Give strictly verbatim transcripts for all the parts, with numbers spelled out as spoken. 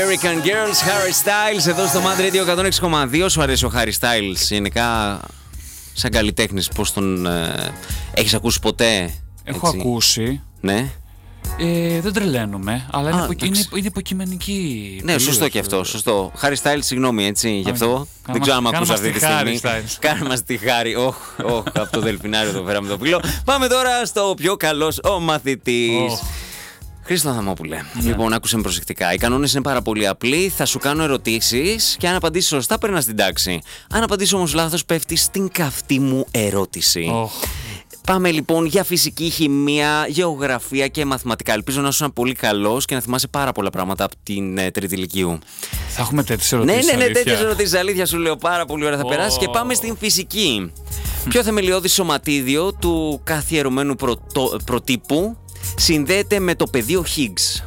American Girls, Harry Styles, εδώ στο Mad Radio εκατόν έξι κόμμα δύο. Σου αρέσει ο Harry Styles, γενικά σαν καλλιτέχνης, πώς τον ε, έχεις ακούσει ποτέ? Έχω έτσι? ακούσει. Ναι. Ε, δεν τρελαίνομαι, αλλά Α, είναι, υπο, είναι, είναι υποκειμενική. Ναι, σωστό και αυτό. Σωστό. Harry Styles, συγγνώμη, έτσι, γι' αυτό. Δεν ξέρω αν με ακούς αυτή τη στιγμή. Κάνε μας τη χάρη. Όχ, όχ, από το δελφινάριο εδώ πέρα με το πύλο. Πάμε τώρα στο πιο καλός ο μαθητής. Oh. Χρήστο Αδαμόπουλε, yeah. Λοιπόν, άκουσε με προσεκτικά. Οι κανόνες είναι πάρα πολύ απλοί. Θα σου κάνω ερωτήσεις και αν απαντήσεις σωστά, περνάς την τάξη. Αν απαντήσεις όμως λάθος, πέφτεις στην καυτή μου ερώτηση. Oh. Πάμε λοιπόν για φυσική, χημεία, γεωγραφία και μαθηματικά. Ελπίζω να είσαι πολύ καλός και να θυμάσαι πάρα πολλά πράγματα από την ε, τρίτη ηλικίου. Θα έχουμε τέτοιες ερωτήσεις. Ναι, ναι, ναι, τέτοιες ερωτήσεις. Αλήθεια σου λέω, πάρα πολύ ωραία θα oh. περάσει. Και πάμε στην φυσική. Ποιο θεμελιώδη σωματίδιο του καθιερωμένου πρωτο, προτύπου συνδέεται με το πεδίο Higgs?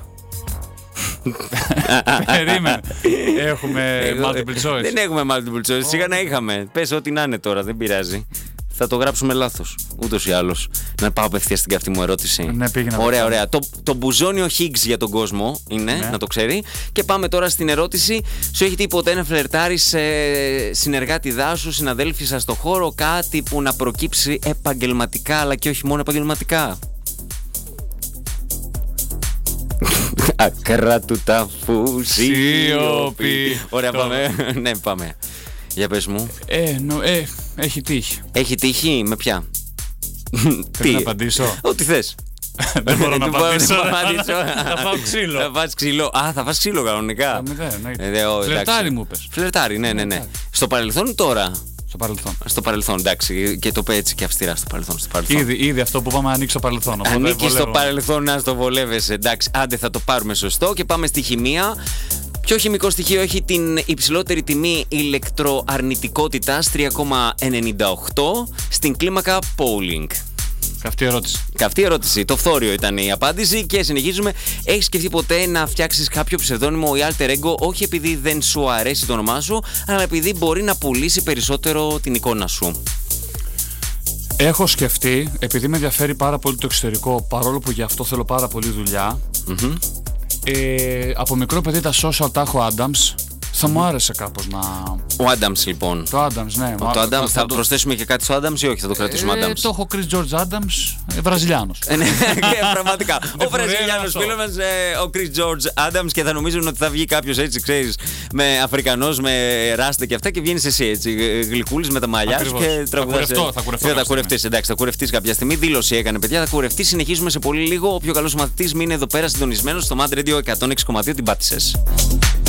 Περίμενε. Έχουμε multiple choice. Δεν έχουμε multiple choice. Σιγά να είχαμε. Πες ό,τι να είναι τώρα, δεν πειράζει. Θα το γράψουμε λάθος, ούτως ή άλλως. Να πάω απευθείας στην καυτή μου ερώτηση. Ναι, πήγαινα. Ωραία, ωραία. Το, το μπουζόνιο Higgs για τον κόσμο είναι, ναι. Να το ξέρει. Και πάμε τώρα στην ερώτηση. Σου έχει τύχει ποτέ να φλερτάρεις ε, συνεργάτη δάσου, συναδέλφη σας στο χώρο, κάτι που να προκύψει επαγγελματικά, αλλά και όχι μόνο επαγγελματικά? Άκρα του ταφού σιωπή. Ωραία, πάμε. Ναι, πάμε. Για πες μου. Ε, νο, ε, έχει τύχει. Έχει τύχει, με ποια? Θέλω να απαντήσω. Ό,τι θες. Δεν μπορώ να απαντήσω. Θα φάω ξύλο. Θα φας ξύλο. Α, θα φας ξύλο κανονικά. Φλερτάρι μου πες. Φλερτάρι, ναι, ναι, ναι. Στο παρελθόν ή τώρα? Στο παρελθόν. Στο παρελθόν, εντάξει. Και το πω έτσι και αυστηρά στο παρελθόν. Στο παρελθόν. Ήδη, ήδη αυτό που πάμε, ανοίξει στο παρελθόν. Ανήκει στο παρελθόν να στο βολεύεσαι. Εντάξει, άντε θα το πάρουμε σωστό. Και πάμε στη χημεία. Ποιο χημικό στοιχείο έχει την υψηλότερη τιμή ηλεκτροαρνητικότητας τρία κόμμα ενενήντα οκτώ στην κλίμακα Pauling? Καυτή ερώτηση. Καυτή ερώτηση. Το φθόριο ήταν η απάντηση και συνεχίζουμε. Έχεις σκεφτεί ποτέ να φτιάξεις κάποιο ψευδόνυμο ή alter ego, όχι επειδή δεν σου αρέσει το όνομά σου, αλλά επειδή μπορεί να πουλήσει περισσότερο την εικόνα σου? Έχω σκεφτεί, επειδή με ενδιαφέρει πάρα πολύ το εξωτερικό, παρόλο που γι' αυτό θέλω πάρα πολύ δουλειά. Mm-hmm. Ε, από μικρό παιδί τα social τα έχω Adams. Θα μου άρεσε κάπως να... Ο Adams λοιπόν. Το Adams, ναι. Ο, το Adams, θα, θα το... προσθέσουμε και κάτι στο Adams ή όχι, θα το κρατήσουμε ε, Adams? Το έχω Chris George Adams, ε, Βραζιλιάνος. Ναι, πραγματικά. Ο Βραζιλιάνος φίλος μας, ε, ο Chris George Adams, και θα νομίζουν ότι θα βγει κάποιος έτσι, ξέρεις, με Αφρικανός, με ράστε και αυτά, και βγαίνεις εσύ έτσι, γλυκούλης με τα μαλλιά σου και τραγουδάς. Θα κουρευτώ. Θα κουρευτείς, εντάξει, θα κουρευτείς κάποια στιγμή. Δήλωση έκανε, παιδιά, θα κουρευτείς. Συνεχίζουμε σε πολύ λίγο. Ο πιο καλός μαθητής, μείνε εδώ πέρα συντονισμένος στο Mad Radio εκατόν έξι κόμμα δύο, την πάτησες.